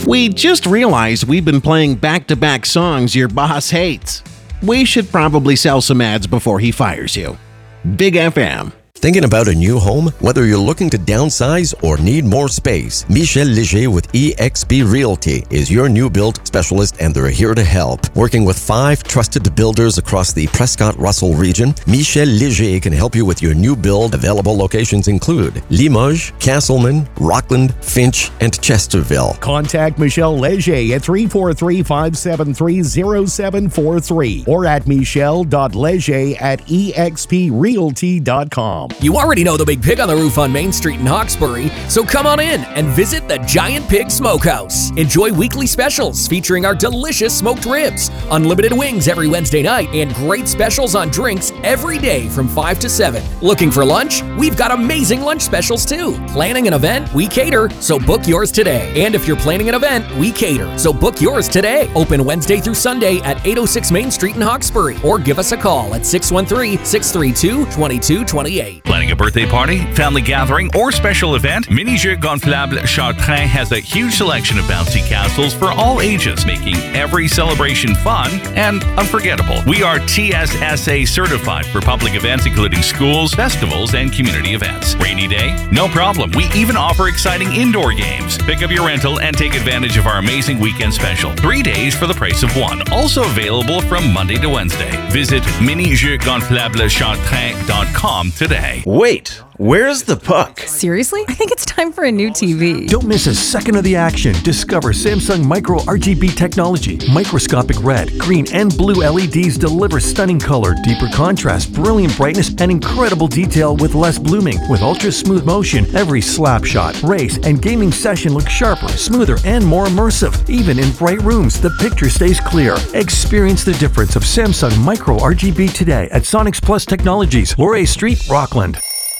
We just realized we've been playing back-to-back songs your boss hates. We should probably sell some ads before he fires you. Big FM. Thinking about a new home? Whether you're looking to downsize or need more space, Michel Léger with eXp Realty is your new build specialist, and they're here to help. Working with 5 trusted builders across the Prescott-Russell region, Michel Léger can help you with your new build. Available locations include Limoges, Castleman, Rockland, Finch, and Chesterville. Contact Michel Léger at 343-573-0743 or at michel.leger@exprealty.com. You already know the Big Pig on the Roof on Main Street in Hawkesbury, so come on in and visit the Giant Pig Smokehouse. Enjoy weekly specials featuring our delicious smoked ribs, unlimited wings every Wednesday night, and great specials on drinks every day from 5 to 7. Looking for lunch? We've got amazing lunch specials too. Planning an event? We cater, so book yours today. And if you're planning an event, we cater, so book yours today. Open Wednesday through Sunday at 806 Main Street in Hawkesbury, or give us a call at 613-632-2228. Planning a birthday party, family gathering, or special event? Mini Jeux Gonflables Chartrain has a huge selection of bouncy castles for all ages, making every celebration fun and unforgettable. We are TSSA certified for public events including schools, festivals, and community events. Rainy day? No problem. We even offer exciting indoor games. Pick up your rental and take advantage of our amazing weekend special. 3 days for the price of one. Also available from Monday to Wednesday. Visit minijeuxgonflableschartrain.com today. Wait, where's the puck? Seriously? I think it's time for a new TV. Don't miss a second of the action. Discover Samsung Micro RGB technology. Microscopic red, green, and blue LEDs deliver stunning color, deeper contrast, brilliant brightness, and incredible detail with less blooming. With ultra smooth motion, every slap shot, race, and gaming session looks sharper, smoother, and more immersive. Even in bright rooms, the picture stays clear. Experience the difference of Samsung Micro RGB today at Sonics Plus Technologies, Laurier Street, Rockland.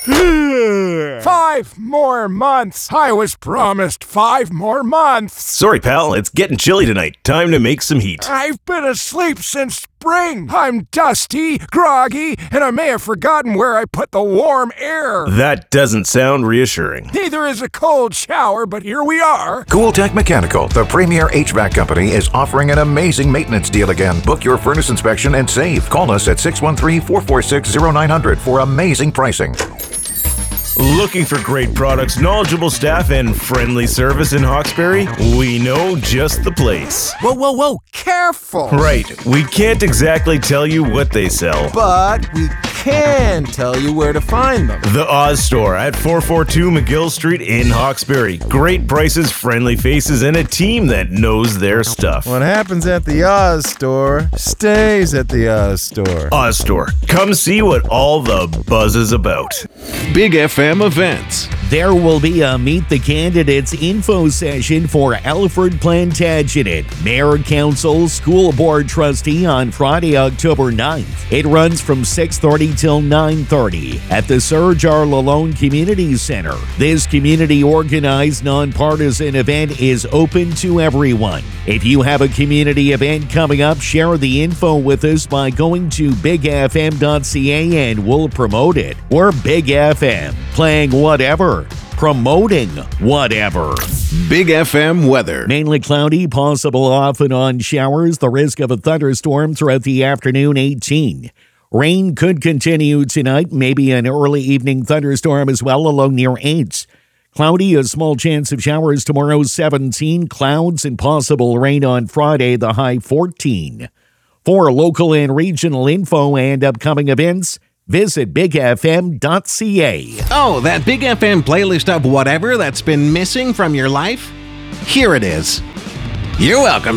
5 more months. I was promised 5 more months. Sorry, pal, it's getting chilly tonight. Time to make some heat. I've been asleep since spring. I'm dusty, groggy, and I may have forgotten where I put the warm air. That doesn't sound reassuring. Neither is a cold shower, but here we are. Cooltech Mechanical, the premier HVAC company, is offering an amazing maintenance deal again. Book your furnace inspection and save. Call us at 613-446-0900 for amazing pricing. Looking for great products, knowledgeable staff, and friendly service in Hawkesbury? We know just the place. Whoa, careful. Right, we can't exactly tell you what they sell, But we can tell you where to find them. The Oz Store at 442 McGill Street in Hawkesbury. Great prices, friendly faces, and a team that knows their stuff. What happens at the Oz Store stays at the Oz Store. Oz Store. Come see what all the buzz is about. Big FM events. There will be a Meet the Candidates info session for Alfred Plantagenet, Mayor, Council, School Board Trustee on Friday, October 9th. It runs from 6:30 till 9:30 at the Sir Jar Lalone Community Center. This community-organized, nonpartisan event is open to everyone. If you have a community event coming up, share the info with us by going to bigfm.ca and we'll promote it. We're Big FM, playing whatever, promoting whatever. Big FM weather. Mainly cloudy, possible off and on showers. The risk of a thunderstorm throughout the afternoon, 18. Rain could continue tonight, maybe an early evening thunderstorm as well along near 8. Cloudy, a small chance of showers tomorrow, 17. Clouds and possible rain on Friday, the high 14. For local and regional info and upcoming events, visit bigfm.ca. Oh, that Big FM playlist of whatever that's been missing from your life? Here it is. You're welcome.